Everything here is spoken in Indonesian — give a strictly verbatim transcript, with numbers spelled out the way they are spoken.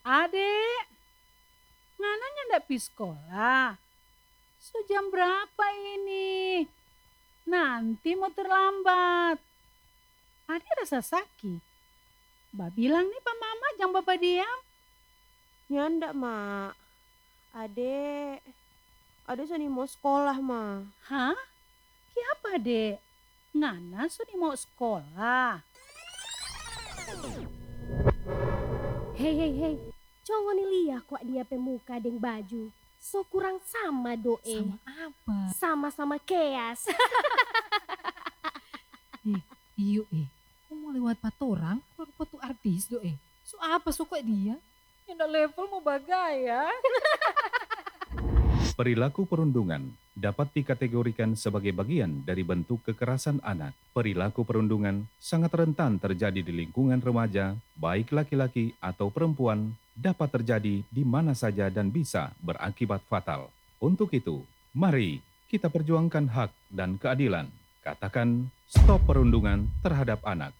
Adek, ngananya ndak pi sekolah? Sejam berapa ini? Nanti mau terlambat. Adek rasa sakit. Mbak bilang nih Pak Mama jangan bapak diam. Nyanda, Mak. Adek, adek sani mau sekolah, Ma. Hah? Kiapa dek? Ngana suni mau sekolah? Hei hei hei, congo ni liah kok dia pemuka deng baju. So kurang sama doe. Sama apa? Sama-sama keas. Eh, iyo eh. Kau mau lewat patorang, baru patu artis do eh. So apa so kok dia? Yang ndak level mau bagaya. Perilaku perundungan dapat dikategorikan sebagai bagian dari bentuk kekerasan anak. Perilaku perundungan sangat rentan terjadi di lingkungan remaja, baik laki-laki atau perempuan, dapat terjadi di mana saja dan bisa berakibat fatal. Untuk itu, mari kita perjuangkan hak dan keadilan. Katakan stop perundungan terhadap anak.